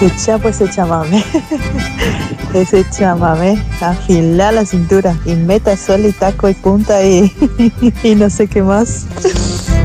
Escucha pues ese chamamé, ese chamamé, afila la cintura y meta, suela y taco y punta y no sé qué más.